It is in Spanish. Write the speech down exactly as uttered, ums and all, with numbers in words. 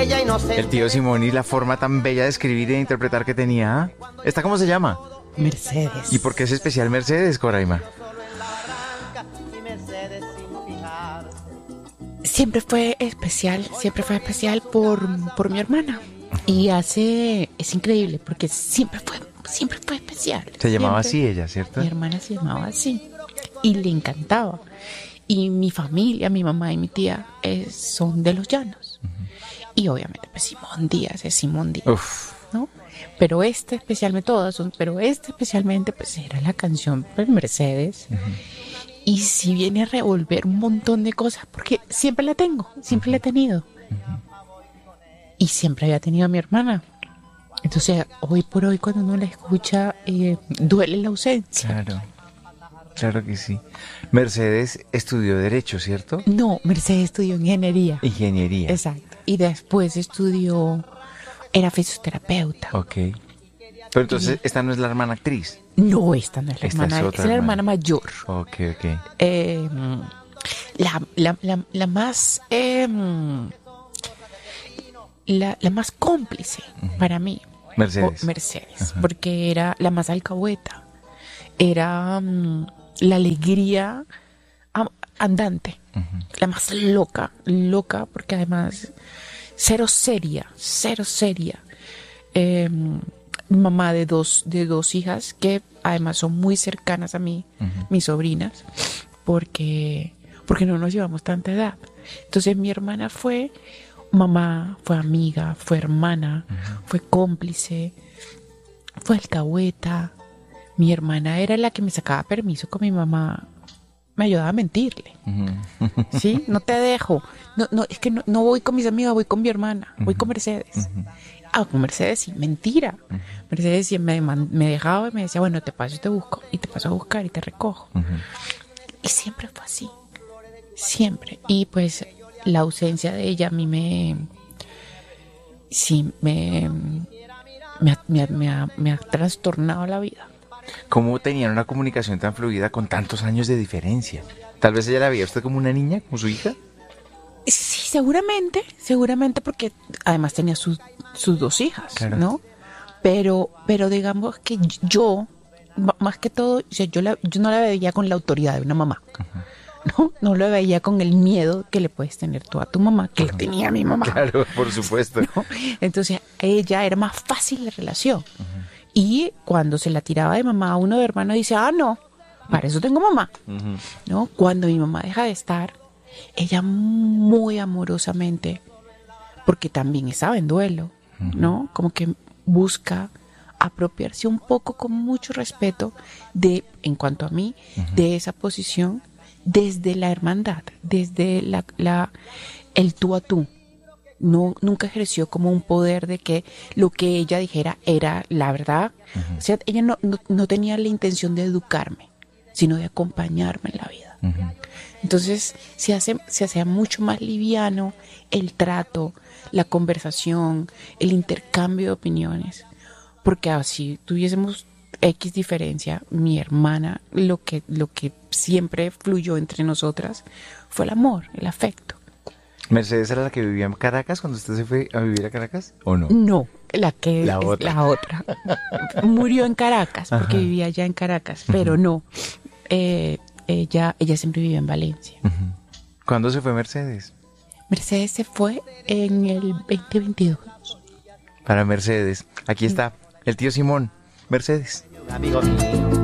ella inocente. El tío Simón y la forma tan bella de escribir y de interpretar que tenía. ¿Ah? ¿Esta cómo se llama? Mercedes. ¿Y por qué es especial Mercedes, Coraima? Siempre fue especial, siempre fue especial por, por mi hermana. Y hace, es increíble, porque siempre fue, siempre fue especial. Se llamaba Siempre. así ella, ¿cierto? Mi hermana se llamaba así. Y le encantaba. Y mi familia, mi mamá y mi tía eh, son de los llanos. Uh-huh. Y obviamente, pues Simón Díaz es Simón Díaz. Uf. ¿No? Pero este especialmente, todas son, pero este especialmente, pues era la canción pues, Mercedes. Uh-huh. Y si viene a revolver un montón de cosas, porque siempre la tengo, siempre uh-huh. la he tenido. Uh-huh. Y siempre había tenido a mi hermana. Entonces, hoy por hoy, cuando uno la escucha, eh, duele la ausencia. Claro, claro que sí. Mercedes estudió Derecho, ¿cierto? No, Mercedes estudió Ingeniería. Ingeniería. Exacto. Y después estudió, era fisioterapeuta. Ok. Pero entonces, ¿esta no es la hermana actriz? No, esta no es la esta hermana, es, es la hermana, hermana mayor. Ok, ok. Eh, la, la, la, la más... Eh, la, la más cómplice uh-huh. para mí. Mercedes. O, Mercedes, uh-huh. porque era la más alcahueta. Era um, la alegría um, andante. Uh-huh. La más loca, loca, porque además cero seria, cero seria. Eh, mamá de dos, de dos hijas que además son muy cercanas a mí, uh-huh. mis sobrinas, porque, porque no nos llevamos tanta edad. Entonces mi hermana fue mamá, fue amiga, fue hermana, uh-huh. fue cómplice, fue alcahueta. Mi hermana era la que me sacaba permiso con mi mamá, me ayudaba a mentirle. Uh-huh. ¿Sí? No te dejo. No, no, es que no, no voy con mis amigas, voy con mi hermana, uh-huh. voy con Mercedes. Uh-huh. Ah, con Mercedes sí, mentira. Uh-huh. Mercedes sí me, me dejaba y me decía, bueno, te paso y te busco. Y te paso a buscar y te recojo. Uh-huh. Y siempre fue así. Siempre. Y pues la ausencia de ella a mí me... Sí, me... Me ha, me, ha, me, ha, me ha trastornado la vida. ¿Cómo tenían una comunicación tan fluida con tantos años de diferencia? Tal vez ella la veía usted como una niña, como su hija. Sí, seguramente, seguramente porque además tenía sus, sus dos hijas, claro. ¿no? Pero, pero digamos que yo, más que todo, o sea, yo, la, yo no la veía con la autoridad de una mamá, uh-huh. ¿no? No la veía con el miedo que le puedes tener tú a tu mamá, que uh-huh. le tenía a mi mamá. Claro, por supuesto. ¿No? Entonces, ella era más fácil la relación. Uh-huh. Y cuando se la tiraba de mamá a uno de hermano, dice, ah, no, para eso tengo mamá. Uh-huh. ¿No? Cuando mi mamá deja de estar, ella muy amorosamente, porque también estaba en duelo, uh-huh. ¿no? Como que busca apropiarse un poco con mucho respeto de, en cuanto a mí, uh-huh. de esa posición desde la hermandad, desde la, la, el tú a tú. No, nunca ejerció como un poder de que lo que ella dijera era la verdad. Uh-huh. O sea, ella no, no, no tenía la intención de educarme, sino de acompañarme en la vida. Uh-huh. Entonces se hace, se hacía mucho más liviano el trato, la conversación, el intercambio de opiniones, porque así tuviésemos X diferencia, mi hermana, lo que, lo que siempre fluyó entre nosotras fue el amor, el afecto. ¿Mercedes era la que vivía en Caracas cuando usted se fue a vivir a Caracas o no? No, la que la es otra. la otra. Murió en Caracas porque Ajá. vivía allá en Caracas, pero uh-huh. no. Eh, ella, ella siempre vivió en Valencia. Uh-huh. ¿Cuándo se fue Mercedes? Mercedes se fue en el veinte veintidós. Para Mercedes, aquí está el tío Simón, Mercedes. Amigo mío.